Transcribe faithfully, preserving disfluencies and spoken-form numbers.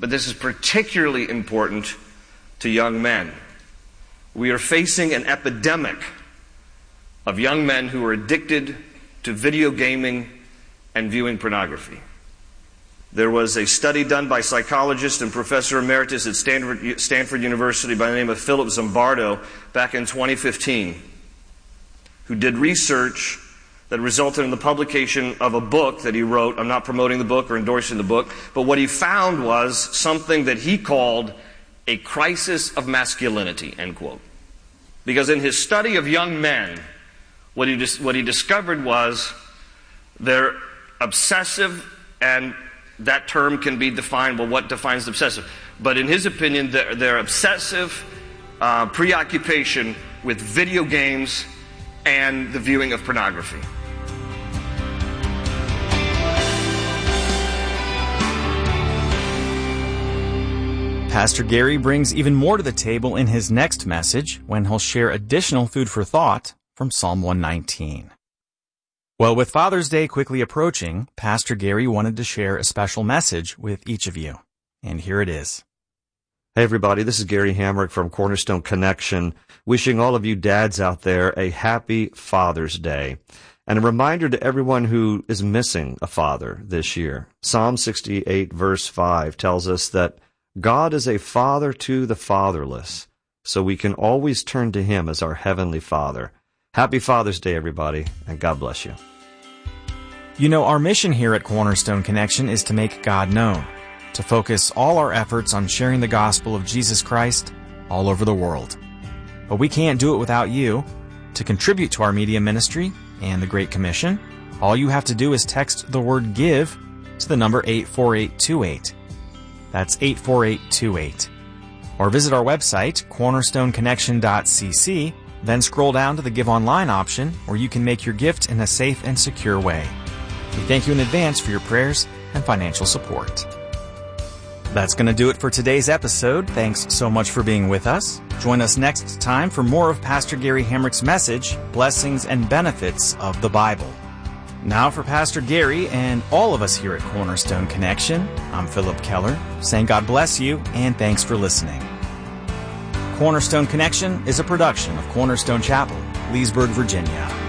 but this is particularly important to young men. We are facing an epidemic of young men who are addicted to video gaming and viewing pornography. There was a study done by psychologist and professor emeritus at Stanford, Stanford University by the name of Philip Zimbardo back in twenty fifteen, who did research that resulted in the publication of a book that he wrote. I'm not promoting the book or endorsing the book, but what he found was something that he called a crisis of masculinity, end quote. Because in his study of young men, what he, dis- what he discovered was they're obsessive, and that term can be defined, well, what defines obsessive? But in his opinion, they're, they're obsessive uh, preoccupation with video games and the viewing of pornography. Pastor Gary brings even more to the table in his next message when he'll share additional food for thought from Psalm one nineteen. Well, with Father's Day quickly approaching, Pastor Gary wanted to share a special message with each of you. And here it is. Hey everybody, this is Gary Hamrick from Cornerstone Connection, wishing all of you dads out there a happy Father's Day. And a reminder to everyone who is missing a father this year. Psalm sixty-eight verse five tells us that God is a father to the fatherless, so we can always turn to Him as our Heavenly Father. Happy Father's Day, everybody, and God bless you. You know, our mission here at Cornerstone Connection is to make God known, to focus all our efforts on sharing the gospel of Jesus Christ all over the world. But we can't do it without you. To contribute to our media ministry and the Great Commission, all you have to do is text the word GIVE to the number eight four eight two eight. That's eight four eight two eight. Or visit our website, cornerstone connection dot c c, then scroll down to the Give Online option where you can make your gift in a safe and secure way. We thank you in advance for your prayers and financial support. That's going to do it for today's episode. Thanks so much for being with us. Join us next time for more of Pastor Gary Hamrick's message, Blessings and Benefits of the Bible. Now for Pastor Gary and all of us here at Cornerstone Connection, I'm Philip Keller, saying God bless you and thanks for listening. Cornerstone Connection is a production of Cornerstone Chapel, Leesburg, Virginia.